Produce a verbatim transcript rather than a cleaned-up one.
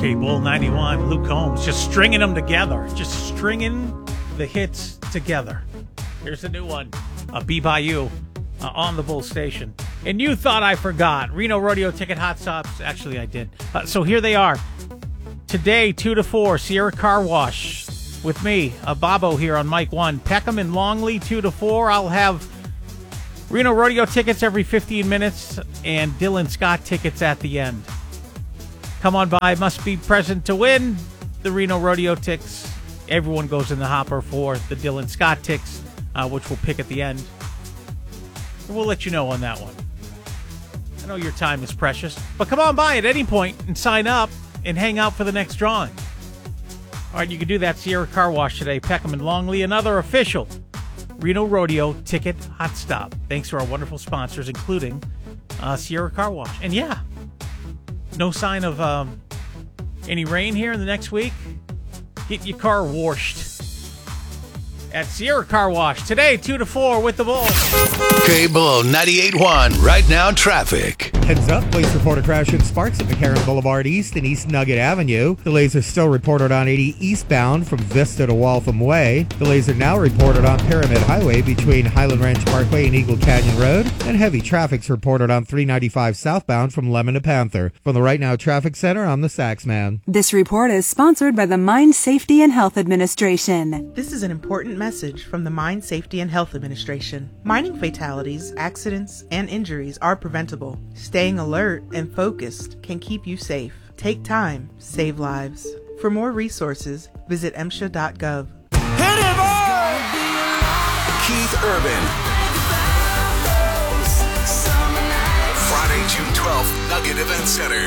Okay, Bull ninety-one, Luke Combs, just stringing them together. Just stringing the hits together. Here's a new one. Uh, Be By You uh, on the Bull Station. And you thought I forgot. Reno Rodeo Ticket Hot Stops. Actually, I did. Uh, so here they are. Today, two to four, Sierra Car Wash with me, uh, Bobo here on Mike one. Peckham and Longley, two to four. I'll have Reno Rodeo tickets every fifteen minutes and Dylan Scott tickets at the end. Come on by. Must be present to win the Reno Rodeo ticks. Everyone goes in the hopper for the Dylan Scott ticks, uh, which we'll pick at the end. And we'll let you know on that one. I know your time is precious, but come on by at any point and sign up and hang out for the next drawing. All right, you can do that. Sierra Car Wash today, Peckham and Longley, another official Reno Rodeo Ticket Hot Stop. Thanks to our wonderful sponsors, including uh, Sierra Car Wash. And yeah, no sign of um, any rain here in the next week. Get your car washed at Sierra Car Wash today, two to four with the Bull. K-Bull ninety-eight point one, right now traffic. Heads up, police report a crash in Sparks at McCarran Boulevard East and East Nugget Avenue. Delays are still reported on eighty eastbound from Vista to Waltham Way. Delays are now reported on Pyramid Highway between Highland Ranch Parkway and Eagle Canyon Road. And heavy traffic's reported on three ninety-five southbound from Lemon to Panther. From the Right Now Traffic Center, I'm the Saxman. This report is sponsored by the Mine Safety and Health Administration. This is an important message from the Mine Safety and Health Administration. Mining fatalities, accidents, and injuries are preventable. Staying alert and focused can keep you safe. Take time, save lives. For more resources, visit M S H A dot gov. Hit it, boy! Keith Urban. Friday, June twelfth, Nugget Event Center.